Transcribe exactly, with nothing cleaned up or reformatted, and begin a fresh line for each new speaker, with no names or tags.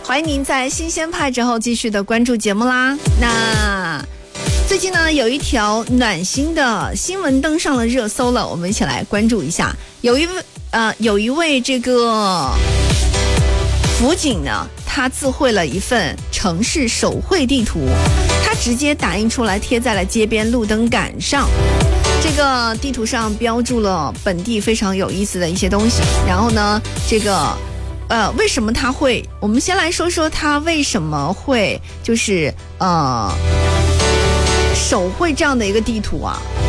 欢迎您在新鲜派之后继续的关注节目啦。那最近呢，有一条暖心的新闻登上了热搜了，我们一起来关注一下。有一位呃，有一位这个辅警呢，他自绘了一份城市手绘地图，他直接打印出来贴在了街边路灯杆上。这个地图上标注了本地非常有意思的一些东西，然后呢，这个呃，为什么他会？我们先来说说他为什么会就是呃手绘这样的一个地图啊？